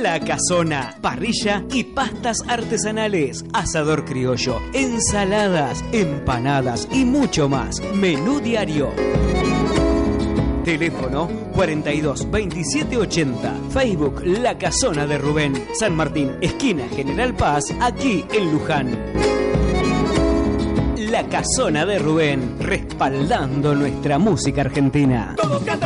La Casona, parrilla y pastas artesanales, asador criollo, ensaladas, empanadas y mucho más. Menú diario. Teléfono 42 27 80. Facebook La Casona de Rubén. San Martín, esquina General Paz, aquí en Luján. La Casona de Rubén, respaldando nuestra música argentina.